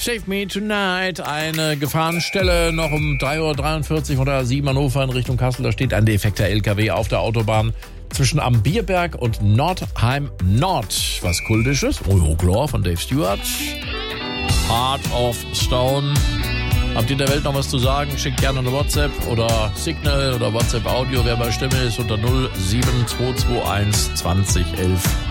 Save Me Tonight, eine Gefahrenstelle noch um 3.43 Uhr oder 7 Hannover in Richtung Kassel. Da steht ein defekter LKW auf der Autobahn zwischen Am Bierberg und Nordheim Nord. Was Kultisches, oh klar, von Dave Stewart. Heart of Stone. Habt ihr der Welt noch was zu sagen? Schickt gerne eine WhatsApp oder Signal oder WhatsApp Audio, wer bei Stimme ist, unter 07221 20 11